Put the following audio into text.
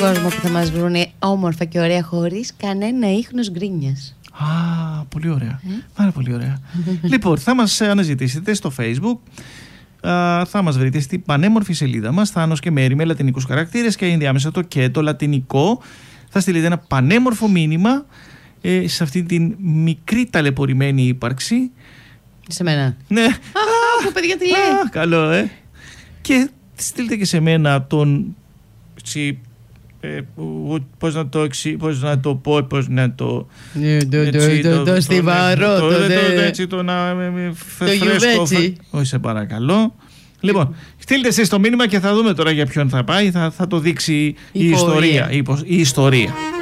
κόσμο που θα μας βρούνε όμορφα και ωραία χωρίς κανένα ίχνος γκρίνιας. Α, πολύ ωραία. Πάρα πολύ ωραία. Λοιπόν, θα μας αναζητήσετε στο Facebook. Θα μας βρείτε στην πανέμορφη σελίδα μας, Θάνος και Μέρη, με λατινικούς χαρακτήρες και ενδιάμεσα το και το λατινικό. Θα στείλετε ένα πανέμορφο μήνυμα σε αυτή την μικρή ταλαιπωρημένη ύπαρξη. Σε μένα. Ναι. Αχ, παιδιά, τι λέει. Καλό, Και στείλτε και σε μένα τον... πώς να το πω, πώς να το... Το στιβαρό, το γιουβέτσι. Όχι, σε παρακαλώ. Λοιπόν, στείλτε εσείς το μήνυμα και θα δούμε τώρα για ποιον θα πάει. Θα το δείξει η ιστορία.